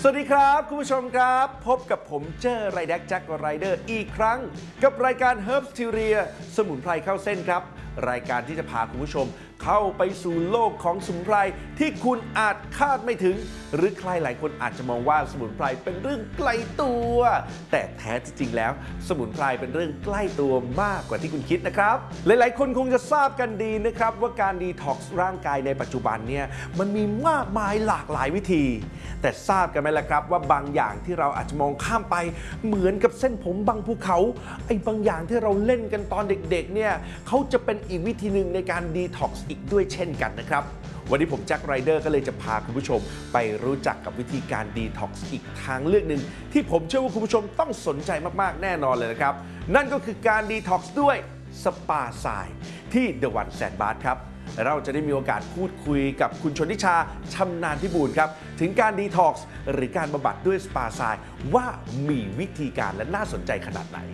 สวัสดีครับคุณผู้ชมครับพบกับผมเจอไรแดกแจ็คไรเดอร์อีกครั้งกับรายการ Herbs Theoria สมุนไพรเข้าเส้นครับรายการที่จะพาคุณผู้ชมเข้าไปสู่โลกของสมุนไพรที่คุณอาจคาดไม่ถึงหรือใครหลายคนอาจจะมองว่าสมุนไพรเป็นเรื่องไกลตัวแต่แท้จริงแล้วสมุนไพรเป็นเรื่องใกล้ตัวมากกว่าที่คุณคิดนะครับหลายๆคนคงจะทราบกันดีนะครับว่าการดีท็อกซ์ร่างกายในปัจจุบันเนี่ยมันมีมากมายหลากหลายวิธีแต่ทราบกันไหมล่ะครับว่าบางอย่างที่เราอาจจะมองข้ามไปเหมือนกับเส้นผมบางภูเขาไอ้บางอย่างที่เราเล่นกันตอนเด็กๆเนี่ยเขาจะเป็นอีกวิธีหนึ่งในการดีท็อกซ์อีกด้วยเช่นกันนะครับวันนี้ผมแจ็คไรเดอร์ก็เลยจะพาคุณผู้ชมไปรู้จักกับวิธีการดีท็อกซ์อีกทางเลือกหนึ่งที่ผมเชื่อว่าคุณผู้ชมต้องสนใจมากๆแน่นอนเลยนะครับนั่นก็คือการดีท็อกซ์ด้วยสปาทรายที่ The One Sandbath ครับเราจะได้มีโอกาสพูดคุยกับคุณชนทิชาชำนาญพิบูลครับถึงการดีท็อกซ์หรือการบำบัดด้วยสปาทรายว่ามีวิธีการและน่าสนใจขนาดไหน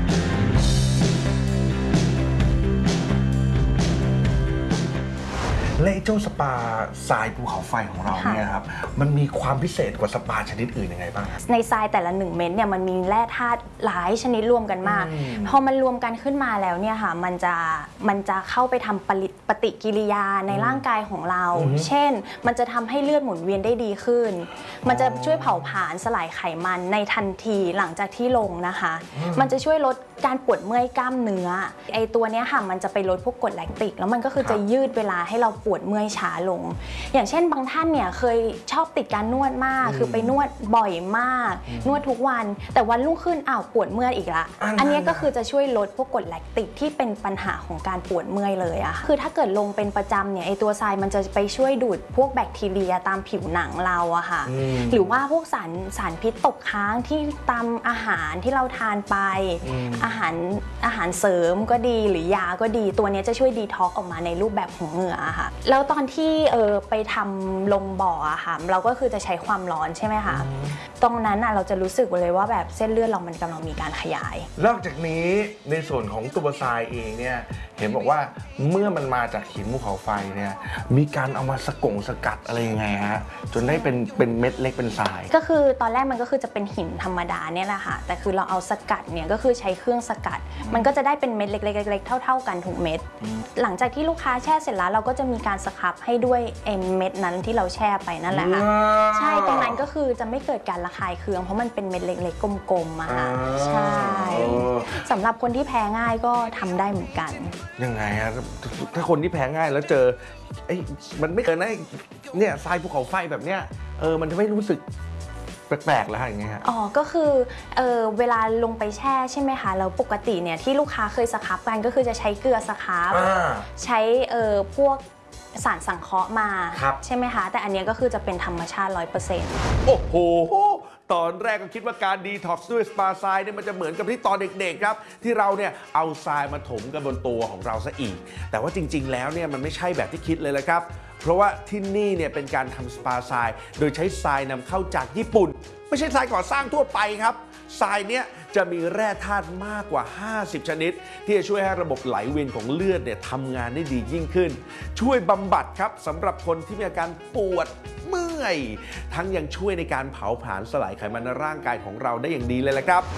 และเจ้าสปาทรายภูเขาไฟของเราเนี่ยครับมันมีความพิเศษกว่าสปาชนิดอื่นยังไงบ้างในทรายแต่ละ1เม็ดเนี่ยมันมีแร่ธาตุหลายชนิดรวมกันมากพอมันรวมกันขึ้นมาแล้วเนี่ยค่ะมันจะเข้าไปทำปฏิกิริยาในร่างกายของเรา เช่นมันจะทำให้เลือดหมุนเวียนได้ดีขึ้นมันจะช่วยเผาผลาญสลายไขมันในทันทีหลังจากที่ลงนะคะมันจะช่วยลดการปวดเมื่อยกล้ามเนื้อไอตัวเนี้ยค่ะมันจะไปลดพวกกรดแลคติกแล้วมันก็คือจะยืดเวลาให้เราปวดเมื่อยช้าลงอย่างเช่นบางท่านเนี่ยเคยชอบติดการนวดมากคือไปนวดบ่อยมากนวดทุกวันแต่วันรุ่งขึ้นปวดเมื่อยอีกละอันนี้ก็คือจะช่วยลดพวกกรดแลคติกที่เป็นปัญหาของการปวดเมื่อยเลยอะคือถ้าเกิดลงเป็นประจำเนี่ยไอตัวทรายมันจะไปช่วยดูดพวกแบคทีเรียตามผิวหนังเราอะค่ะหรือว่าพวกสารพิษตกค้างที่ตามอาหารที่เราทานไปอาหารเสริมก็ดีหรือยาก็ดีตัวนี้จะช่วยดีท็อกออกมาในรูปแบบของเหงื่อค่ะแล้วตอนที่ไปทำลงบ่ออะค่ะเราก็คือจะใช้ความร้อนใช่ไหมคะตรงนั้นเราจะรู้สึกเลยว่าแบบเส้นเลือดเรามันกำลังมีการขยายนอกจากนี้ในส่วนของตัวทรายเองเนี่ยเห็นบอกว่าเมื่อมันมาจากหินภูเขาไฟเนี่ยมีการเอามาสกัดอะไรยังไงฮะจนได้เป็นเม็ดเล็กเป็นทรายก็คือตอนแรกมันก็คือจะเป็นหินธรรมดาเนี่ยแหละค่ะแต่คือเราเอาสกัดเนี่ยก็คือใช้เครื่องสกัดมันก็จะได้เป็นเม็ดเล็กๆเท่ากันทุกเม็ดหลังจากที่ลูกค้าแช่เสร็จแล้วเราก็จะมีการสครับให้ด้วยเม็ดนั้นที่เราแช่ไปนั่นแหละค่ะใช่ตรงนั้นก็คือจะไม่เกิดการระคายเคืองเพราะมันเป็นเม็ดเล็กๆกลมๆค่ะใช่สำหรับคนที่แพ้ง่ายก็ทำได้เหมือนกันยังไงฮะถ้าคนที่แพ้ง่ายแล้วเจอมันไม่เกินนะเนี่ยทรายภูเขาไฟแบบเนี้ยมันจะไม่รู้สึกแปลกๆแล้วอย่างเงี้ยอ๋อก็คือเวลาลงไปแช่ใช่ไหมคะแล้วปกติเนี่ยที่ลูกค้าเคยสครับกันก็คือจะใช้เกลือสครับใช้พวกสารสังเคราะห์มาใช่ไหมคะแต่อันนี้ก็คือจะเป็นธรรมชาติ 100% โอ้โหตอนแรกก็คิดว่าการดีท็อกซ์ด้วยสปาทรายเนี่ยมันจะเหมือนกับที่ตอนเด็กๆครับที่เราเนี่ยเอาทรายมาถมกันบนตัวของเราซะอีกแต่ว่าจริงๆแล้วเนี่ยมันไม่ใช่แบบที่คิดเลยละครับเพราะว่าที่นี่เนี่ยเป็นการทำสปาทรายโดยใช้ทรายนำเข้าจากญี่ปุ่นไม่ใช่ทรายก่อสร้างทั่วไปครับทรายเนี้ยจะมีแร่ธาตุมากกว่า50ชนิดที่จะช่วยให้ระบบไหลเวียนของเลือดเนี่ยทำงานได้ดียิ่งขึ้นช่วยบำบัดครับสำหรับคนที่มีอาการปวดเมื่อยทั้งยังช่วยในการเผาผลาญสลายไขมันในร่างกายของเราได้อย่างดีเลยแหละครับ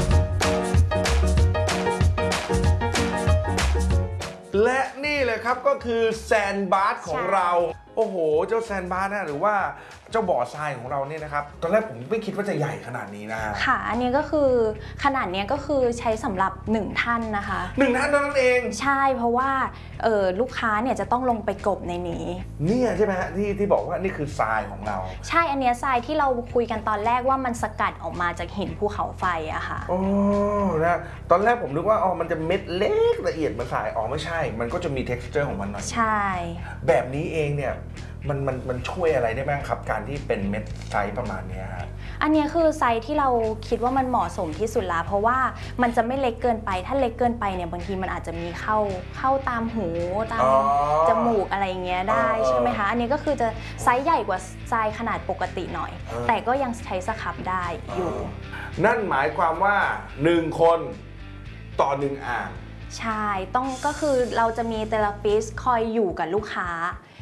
และนี่เลยครับก็คือแซนบาธของเราโอ้โหเจ้าแซนบาธนะหรือว่าเจ้าบ่อทรายของเราเนี่ยนะครับตอนแรกผมไม่คิดว่าจะใหญ่ขนาดนี้นะค่ะอันนี้ก็คือขนาดนี้ก็คือใช้สำหรับ1ท่านนะคะ 1ท่านเท่านั้นเองใช่เพราะว่าลูกค้าเนี่ยจะต้องลงไปกบในนี้เนี่ยใช่ไหมฮะที่บอกว่านี่คือทรายของเราใช่อันนี้ทรายที่เราคุยกันตอนแรกว่ามันสกัดออกมาจากหินภูเขาไฟอะค่ะโอ้นะตอนแรกผมนึกว่ามันจะเม็ดเล็กละเอียดมาทรายไม่ใช่มันก็จะมี texture ของมันหน่อยใช่แบบนี้เองเนี่ยมันช่วยอะไรได้บ้างครับการที่เป็นเม็ดไซส์ประมาณนี้ฮะอันนี้คือไซส์ที่เราคิดว่ามันเหมาะสมที่สุดแล้วเพราะว่ามันจะไม่เล็กเกินไปถ้าเล็กเกินไปเนี่ยบางทีมันอาจจะมีเข้าตามหูตามจมูกอะไรเงี้ยได้ใช่ไหมคะอันนี้ก็คือจะไซส์ใหญ่กว่าไซส์ขนาดปกติหน่อยแต่ก็ยังใช้สครับได้อยู่นั่นหมายความว่า1คนต่อ1อ่างใช่ก็คือเราจะมีเทอราปิสต์คอยอยู่กับลูกค้า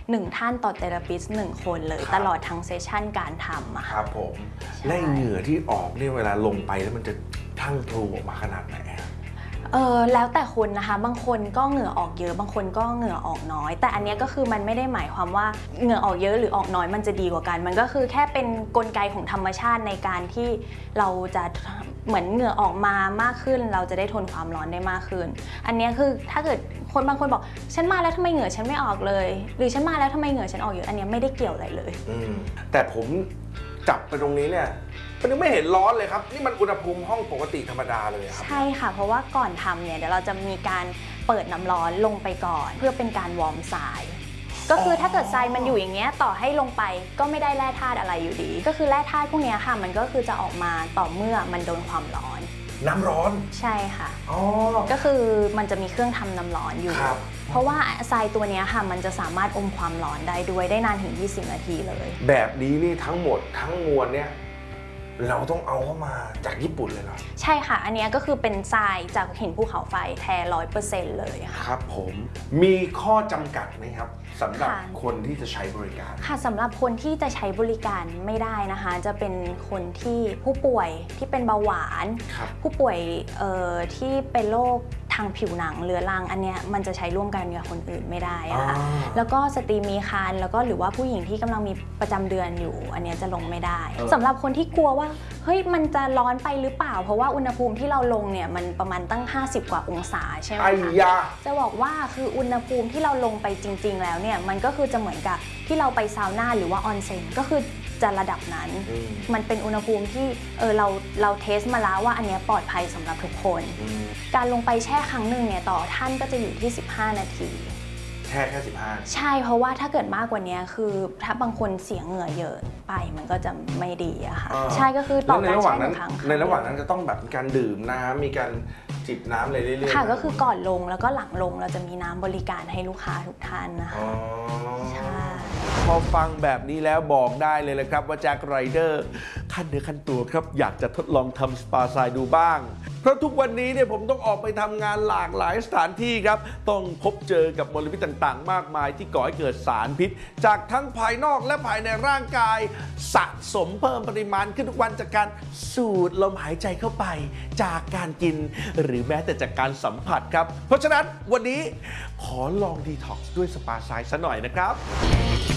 1 ท่านต่อเทอราปิสต์1 คนเลยตลอดทั้งเซสชั่นการทำอะคค่ะรับผมและเหงื่อที่ออกเนี่ยเวลาลงไปแล้วมันจะพรั่งพรูออกมาขนาดไหนครับแล้วแต่คนนะคะบางคนก็เหงื่อออกเยอะบางคนก็เหงื่อออกน้อย แต่อันเนี้ยก็คือมันไม่ได้หมายความว่าเหงื่อออกเยอะหรือออกน้อยมันจะดีกว่ากัน มันก็คือแค่เป็นกลไกของธรรมชาติในการที่เราจะเหมือนเหงื่อออกมามากขึ้น เราจะได้ทนความร้อนได้มากขึ้น อันเนี้ยคือถ้าเกิดคนบางคนบอกฉันมาแล้วทำไมเหงื่อฉันไม่ออกเลย หรือฉันมาแล้วทำไมเหงื่อฉันออกเยอะอันเนี้ยไม่ได้เกี่ยวอะไรเลยแต่ผมจับไปตรงนี้เนี่ยมันยังไม่เห็นร้อนเลยครับนี่มันอุณหภูมิห้องปกติธรรมดาเลยครับใช่ค่ะเพราะว่าก่อนทำเนี่ยเดี๋ยวเราจะมีการเปิดน้ำร้อนลงไปก่อน เพื่อเป็นการวอร์มทราย ก็คือถ้าเกิดทรายมันอยู่อย่างเงี้ยต่อให้ลงไปก็ไม่ได้แร่ธาตุอะไรอยู่ดี ก็คือแร่ธาตุพวกเนี้ยค่ะมันก็คือจะออกมาต่อเมื่อมันโดนความร้อนน้ำร้อนใช่ค่ะอ๋อก็คือมันจะมีเครื่องทำน้ำร้อนอยู่ครับเพราะว่าทรายตัวเนี้ยค่ะมันจะสามารถอมความร้อนได้ด้วยได้นานถึง 20 นาทีเลยแบบนี้นี่ทั้งหมดทั้งมวลเนี่ยเราต้องเอาเข้ามาจากญี่ปุ่นเลยเหรอใช่ค่ะ อันเนี้ยก็คือเป็นทรายจากหินภูเขาไฟแท้ 100% เลยค่ะครับผมมีข้อจำกัดไหมครับสำหรับค่ะคนที่จะใช้บริการค่ะสำหรับคนที่จะใช้บริการไม่ได้นะคะ จะเป็นคนที่ผู้ป่วยที่เป็นเบาหวานครับผู้ป่วยที่เป็นโรคทางผิวหนังเรื้อรังอันเนี้ยมันจะใช้ร่วมกันกับคนอื่นไม่ได้อะค่ะแล้วก็สตรีมีครรภ์แล้วก็หรือว่าผู้หญิงที่กำลังมีประจำเดือนอยู่ อันเนี้ยจะลงไม่ได้สำหรับคนที่กลัวว่าเฮ้ยมันจะร้อนไปหรือเปล่า เพราะว่าอุณหภูมิที่เราลงเนี่ยมันประมาณตั้ง50 กว่าองศาใช่ไหมไอ้คะยาจะบอกว่าคืออุณหภูมิที่เราลงไปจริง ๆ แล้วเนี่ยมันก็คือจะเหมือนกับที่เราไปซาวน่าหรือว่าออนเซ็นก็คือจะระดับนั้น มันเป็นอุณหภูมิที่เราเทสมาแล้วว่าอันเนี้ยปลอดภัยสำหรับทุกคน การลงไปแช่ครั้งหนึ่งเนี่ยต่อท่านก็จะอยู่ที่ 15 นาทีแค่15 ใช่เพราะว่าถ้าเกิดมากกว่านี้คือถ้าบางคนเสียเหงื่อเยอะไปมันก็จะไม่ดีอะค่ะใช่ก็คือต่อการแช่1 ครั้งในระหว่างนั้นจะต้องแบบมีการดื่มน้ำมีการจิบน้ำอะไรเรื่อยๆค่ะก็คือก่อนลงแล้วก็หลังลงเราจะมีน้ำบริการให้ลูกค้าทุกท่านนะคะใช่พอฟังแบบนี้แล้วบอกได้เลยเลยครับว่าแจ็คไรเดอร์ขั้นเนื้อขั้นตัวครับอยากจะทดลองทำสปาทรายดูบ้าง เพราะทุกวันนี้เนี่ยผมต้องออกไปทำงานหลากหลายสถานที่ครับต้องพบเจอกับมลพิษต่างๆ มากมายที่ก่อให้เกิดสารพิษ จากทั้งภายนอกและภายในร่างกาย สะสมเพิ่มปริมาณขึ้นทุกวันจากการสูดลมหายใจเข้าไป จากการกิน หรือแม้แต่จากการสัมผัสครับเพราะฉะนั้นวันนี้ขอลองดีท็อกซ์ด้วยสปาทรายซะหน่อยนะครับ